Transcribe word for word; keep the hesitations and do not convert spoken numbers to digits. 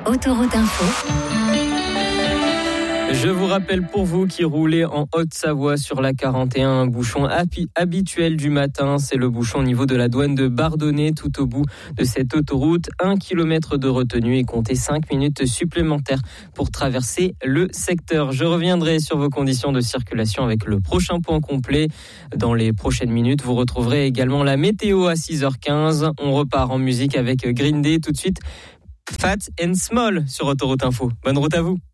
Autoroute Info. Je vous rappelle pour vous qui roulez en Haute-Savoie sur la quarante et un, un bouchon habi- habituel du matin, c'est le bouchon au niveau de la douane de Bardonnay tout au bout de cette autoroute. Un kilomètre de retenue et comptez cinq minutes supplémentaires pour traverser le secteur. Je reviendrai sur vos conditions de circulation avec le prochain point complet. Dans les prochaines minutes, vous retrouverez également la météo à six heures quinze. On repart en musique avec Green Day tout de suite. Fat and Small sur Autoroute Info. Bonne route à vous.